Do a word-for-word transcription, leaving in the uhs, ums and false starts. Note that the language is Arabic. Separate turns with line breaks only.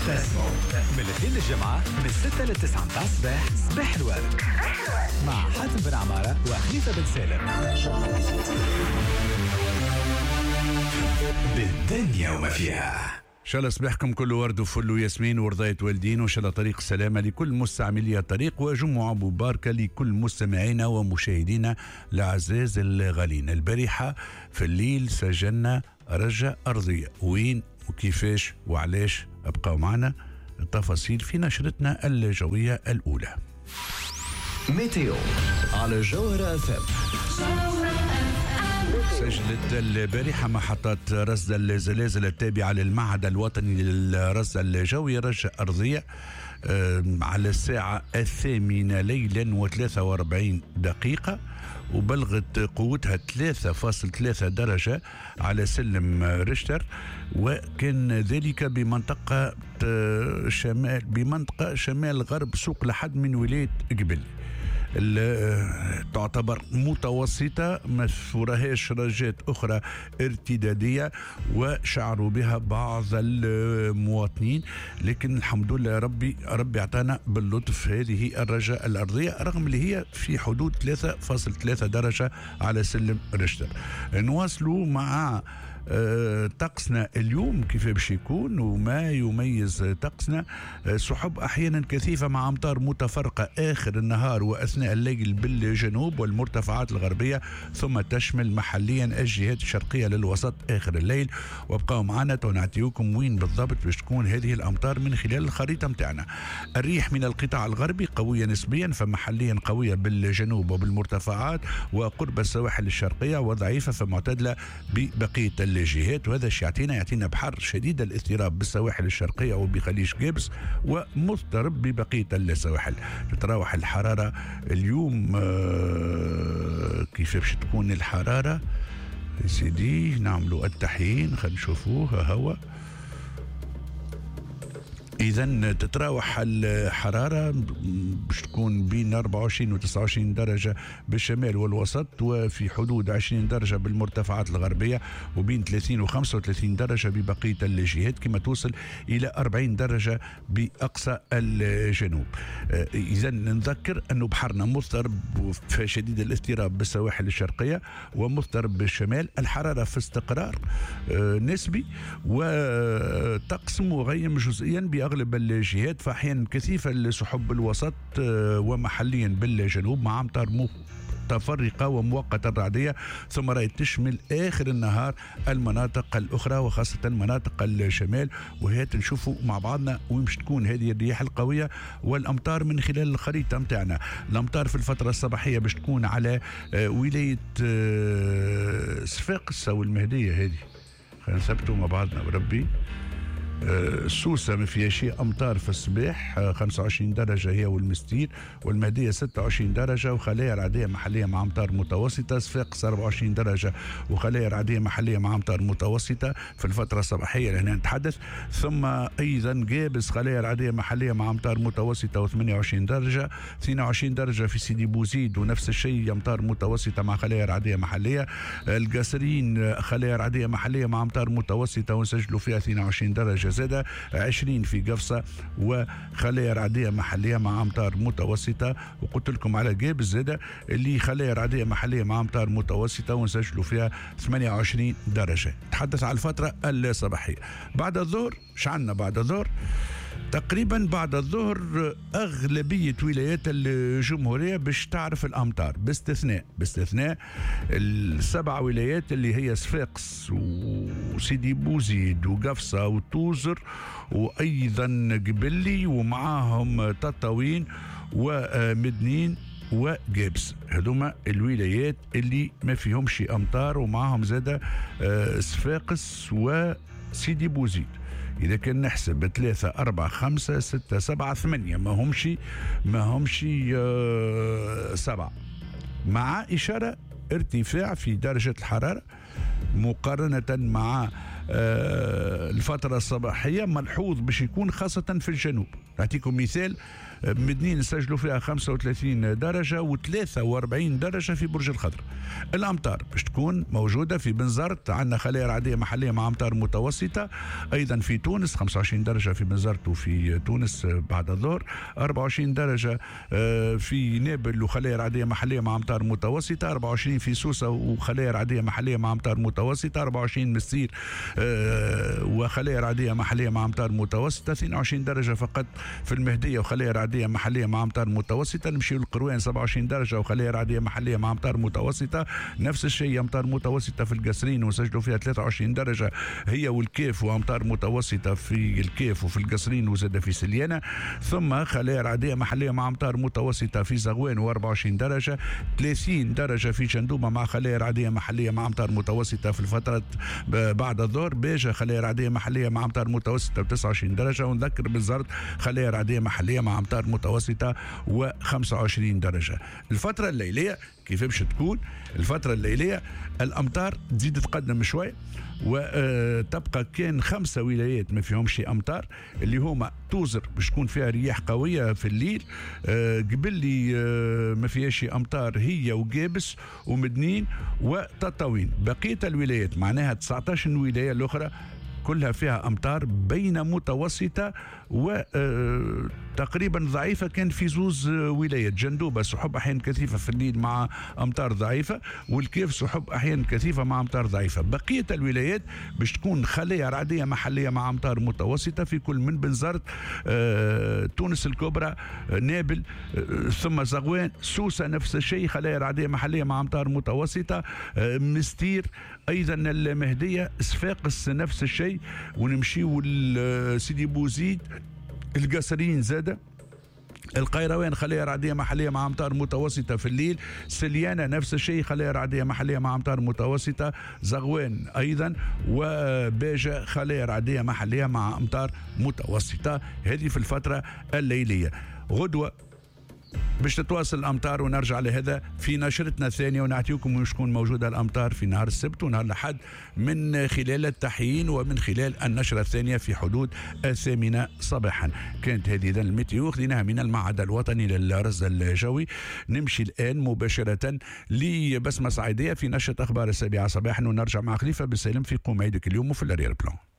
تسمو من الاثنين للجمعة من ستة لتسعة متاع الصباح. صباح الورد مع حاتم بن عمارة وخليفة بن سالم. بالدنيا وما فيها.
إن شاء الله صباحكم كله ورد وفل وياسمين ورضاية والدين، وإن شاء الله طريق السلامة لكل مستعملي الطريق، وجمعة مباركة لكل مستمعينا ومشاهدينا الأعزاز الغالين. البارحة في الليل سجلنا رجة أرضية، وين وكيفاش وعلاش؟ أبقوا معنا التفاصيل في نشرتنا الجوية الأولى.
ميتيو على جوهرة اف ام.
سجلت البارحة محطة رصد الزلازل التابعة للمعهد الوطني للرصد الجوي رجة أرضية على الساعة الثامنة ليلا وثلاثة وأربعين دقيقة، وبلغت قوتها ثلاثة فاصلة ثلاثة درجة على سلم ريشتر، وكان ذلك بمنطقة شمال بمنطقة شمال غرب سوق لحد من ولاية قبل. تعتبر متوسطة، ما فيهاش رجات أخرى ارتدادية وشعروا بها بعض المواطنين، لكن الحمد لله ربي ربي اعطانا باللطف هذه الرجة الأرضية، رغم اللي هي في حدود ثلاثة فاصلة ثلاثة درجة على سلم ريشتر. نواصلوا مع أه طقسنا اليوم كيف باش يكون وما يميز طقسنا. أه سحب احيانا كثيفه مع امطار متفرقه اخر النهار واثناء الليل بالجنوب والمرتفعات الغربيه، ثم تشمل محليا الجهات الشرقيه للوسط اخر الليل. وابقوا معنا ونعطيكم وين بالضبط باش تكون هذه الامطار من خلال الخريطه متاعنا. الريح من القطاع الغربي قويه نسبيا، فمحليا قويه بالجنوب وبالمرتفعات وقرب السواحل الشرقيه، وضعيفه فمعتدله ببقيه الجهات، وهذا الشيء يعطينا يعطينا بحر شديد الاضطراب بالسواحل الشرقيه وبخليج قابس، ومضطرب ببقيه السواحل. تتراوح الحراره اليوم آه كيف باش تكون الحراره سيدي؟ نعملوا التحيين خلينا نشوفوه هوا. إذا تتراوح الحرارة باش تكون بين أربعة وعشرين و تسعة وعشرين درجة بالشمال والوسط، وفي حدود عشرين درجة بالمرتفعات الغربية، وبين ثلاثين و خمسة وثلاثين درجة ببقية الجهات، كما توصل إلى أربعين درجة بأقصى الجنوب. إذا نذكر أنه بحرنا مضطرب شديد الاضطراب بالسواحل الشرقية ومضطرب بالشمال. الحرارة في استقرار نسبي، وطقس مغيم جزئيا أغلب الجهات، فأحيانا كثيفة السحب الوسط ومحليا بالجنوب مع أمطار متفرقة ومؤقتة رعدية، ثم رأي تشمل آخر النهار المناطق الأخرى وخاصة مناطق الشمال. وهي نشوفوا مع بعضنا وين باش تكون هذه الرياح القوية والأمطار من خلال الخريطة متاعنا. الأمطار في الفترة الصباحية باش تكون على ولاية صفاقس أو المهدية، هذه خلينا نثبتوا مع بعضنا بربي. آه سوسة ما فيها شيء، أمطار في الصباح آه خمسة وعشرين درجة هي والمستير، والمهدية ستة وعشرين درجة وخلايا رعدية محلية مع أمطار متوسطة. صفاقس أربعة وعشرين درجة وخلايا رعدية محلية مع أمطار متوسطة في الفترة الصباحية هنا نتحدث. ثم أيضا قابس خلايا رعدية محلية مع أمطار متوسطة و28 درجة. اثنين وعشرين درجة في سيدي بوزيد ونفس الشيء أمطار متوسطة مع خلايا رعدية محلية. القصرين خلايا رعدية محلية مع أمطار متوسطة ونسجلوا فيها اثنين وعشرين درجة زادة. عشرين في قفصة وخلايا رعدية محلية مع أمطار متوسطة. وقلت لكم على قابس زادة اللي خلايا رعدية محلية مع أمطار متوسطة ونسجلوا فيها ثمانية وعشرين درجة. تحدث على الفترة الصباحية. بعد الظهر شعلنا بعد الظهر تقريبا بعد الظهر أغلبية ولايات الجمهورية باش تعرف الأمطار، باستثناء باستثناء السبع ولايات اللي هي صفاقس وسيدي بوزيد وقفصة وتوزر وأيضا قبلي ومعاهم تطاوين ومدنين وقابس. هذوما الولايات اللي ما فيهمش أمطار، ومعاهم زادة صفاقس وسيدي بوزيد. إذا كان نحسب ثلاثة أربعة خمسة ستة سبعة ثمانية ما همشي ما همشي آه سبعة، مع إشارة ارتفاع في درجة الحرارة مقارنة مع الفترة الصباحية ملحوظ باش يكون خاصة في الجنوب. نعطيكم مثال، مدنين نسجلوا فيها خمسة وثلاثين درجة وثلاثة وأربعين درجة في برج الخضر. الأمطار باش تكون موجودة في بنزرت، عندنا خلايا رعدية محلية مع أمطار متوسطة. أيضا في تونس خمسة وعشرين درجة في بنزرت وفي تونس بعد الظهر، أربعة وعشرين درجة في نابل وخلايا رعدية محلية مع أمطار متوسطة، أربعة وعشرين في سوسة وخلايا رعدية محلية مع أمطار متوسطة، أربعة وعشرين مسير وخلايا رعدية محلية مع أمطار متوسطة، اثنين وعشرين درجة فقط في المهدية وخلايا رعدية محلية مع أمطار متوسطة. نمشيو للقروان سبعة وعشرين درجة وخلايا رعدية محلية مع أمطار متوسطة. نفس الشيء أمطار متوسطة في القصرين وسجلوا فيها ثلاثة وعشرين درجة هي والكيف، وأمطار متوسطة في الكيف وفي القصرين وزاد في سليانة. ثم خلايا رعدية محلية مع أمطار متوسطة في زغوان وأربعة وعشرين درجة، ثلاثين درجة في شندومة مع خلايا رعدية محلية مع أمطار متوسطة في الفترة بعد الظهر. بيجا خلايا رعدية محلية مع أمطار متوسطة وتسعة وعشرين درجة. ونذكر بالزرد خلايا رعدية محلية مع أمطار متوسطة وخمسة وعشرين درجة. الفترة الليلية كيف باش تكون؟ الفترة الليلية الأمطار تزيد تقدم شوي، وتبقى كان خمسة ولايات ما فيهمش أمطار، اللي هما توزر باش تكون فيها رياح قوية في الليل، قبل لي ما فيهاش أمطار هي وقابس ومدنين وتطاوين. بقية الولايات معناها تسعة عشر ولاية الأخرى كلها فيها أمطار بين متوسطة وتقريبا ضعيفة. كان في زوز ولايات، جندوبة سحب أحيانا كثيفة في الليل مع أمطار ضعيفة، والكيف سحب أحيانا كثيفة مع أمطار ضعيفة. بقية الولايات باش تكون خلايا رعدية محلية مع أمطار متوسطة في كل من بنزرت، تونس الكبرى، نابل، ثم زغوان، سوسة نفس الشيء خلايا رعدية محلية مع أمطار متوسطة، مستير، أيضا المهدية، صفاقس نفس الشيء. ونمشيو لسيدي بوزيد، القصرين زادة، القيروان خلايا رعدية محلية مع أمطار متوسطة في الليل، سليانة نفس الشيء خلايا رعدية محلية مع أمطار متوسطة، زغوان أيضا، وباجة خلايا رعدية محلية مع أمطار متوسطة. هذه في الفترة الليلية. غدوة باش تتواصل الأمطار ونرجع لهذا في نشرتنا الثانية، ونعطيكم وش تكون موجودة الأمطار في نهار السبت ونهار الأحد من خلال التحيين ومن خلال النشرة الثانية في حدود الثامنة صباحا. كانت هذه إذن الميتيو خذيناها من المعهد الوطني للرصد الجوي. نمشي الآن مباشرة لبسمة صعيدية في نشرة أخبار السابعة صباحا، ونرجع مع خليفة بالسلام في قوم عيدك اليوم وفي الأريال بلان.